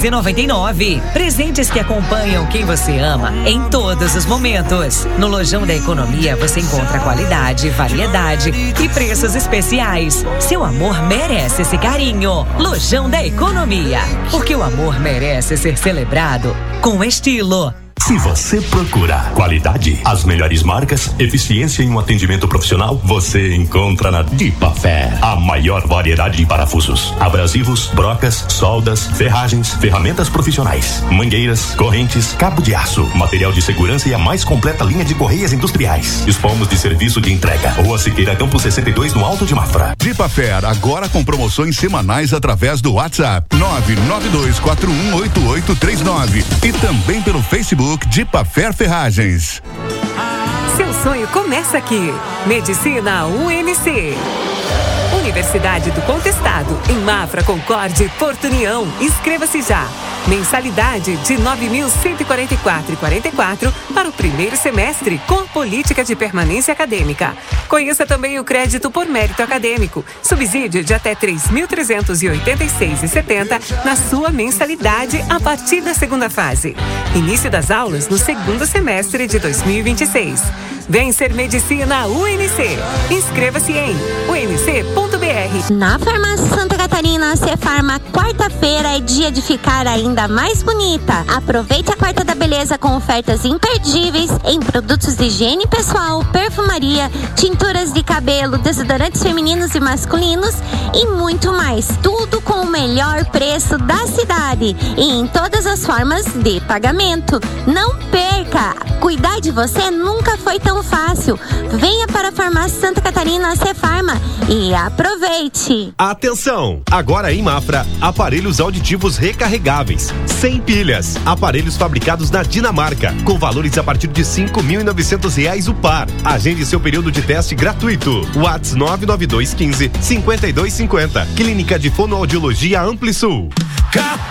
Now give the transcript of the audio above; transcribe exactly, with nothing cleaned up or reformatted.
e noventa e nove. Presentes que acompanham quem você ama em todos os momentos. No Lojão da Economia você encontra qualidade, variedade e preços especiais. Seu amor merece esse carinho. Lojão da Economia, porque o amor merece ser celebrado com estilo. Se você procura qualidade, as melhores marcas, eficiência e um atendimento profissional, você encontra na Dipafé. A maior variedade de parafusos, abrasivos, brocas, soldas, ferragens, ferramentas profissionais, mangueiras, correntes, cabo de aço, material de segurança e a mais completa linha de correias industriais. Dispomos de serviço de entrega. Rua Siqueira, Campo sessenta e dois, no Alto de Mafra. Dipafé, agora com promoções semanais através do WhatsApp nove nove dois quatro um oito oito três nove e também pelo Facebook Dipafé Ferragens. Seu sonho começa aqui. Medicina U N C. Universidade do Contestado, em Mafra, Concórdia e Porto União. Inscreva-se já. Mensalidade de nove mil cento e quarenta e quatro reais e quarenta e quatro centavos para o primeiro semestre, com a política de permanência acadêmica. Conheça também o crédito por mérito acadêmico. Subsídio de até três mil trezentos e oitenta e seis reais e setenta centavos na sua mensalidade a partir da segunda fase. Início das aulas no segundo semestre de dois mil e vinte e seis. Vem ser Medicina U N C. Inscreva-se em u n c ponto b r. Na Farmácia Santa Catarina, Cefarma, quarta-feira é dia de ficar ainda mais bonita. Aproveite a Quarta da Beleza com ofertas imperdíveis em produtos de higiene pessoal, perfumaria, tinturas de cabelo, desodorantes femininos e masculinos e muito mais. Tudo com o melhor preço da cidade e em todas as formas de pagamento. Não perca! Cuidar de você nunca foi tão fácil. Venha para a Farmácia Santa Catarina Cefarma e aproveite. Atenção! Agora em Mafra, aparelhos auditivos recarregáveis, sem pilhas, aparelhos fabricados na Dinamarca, com valores a partir de cinco mil e novecentos reais o par. Agende seu período de teste gratuito. WhatsApp nove nove dois um cinco, cinco dois cinco zero. Clínica de Fonoaudiologia AmpliSul.